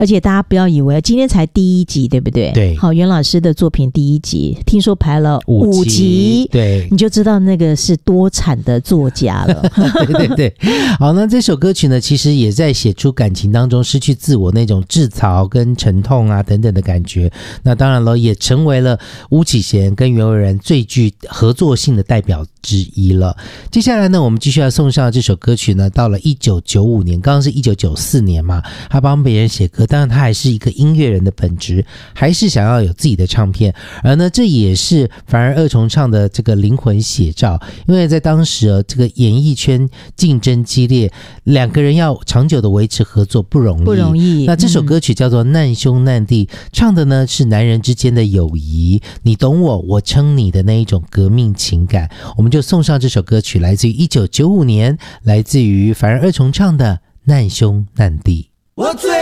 而且大家不要以为今天才第1集，对不对？ 对。 好，袁老师的作品第1集，听说排了5集， 对， 你就知道那个是多产的作家了。 对对对。好，那这首歌曲呢，其实也在写出感情当中失去自我那种自嘲跟沉痛啊等等的感觉。那当然了，也成为了巫启贤跟袁惟仁最具合作性的代表之一了。接下来呢，我们继续要送上这首歌曲呢，到了1995年，刚刚是1994年嘛，他帮别人写歌，当然他还是一个音乐人的本质，还是想要有自己的唱片。而呢，这也是反而二重唱的这个灵魂写照，因为在当时这个演艺圈竞争激烈，两个人要长久的维持合作不容易。那这首歌曲叫做《难兄难弟》，唱的呢是男人之间的友谊，你懂我，我称你的那一种革命情感。我们就送上这首歌曲，来自于1995年，来自于反而二重唱的《难兄难弟》。我最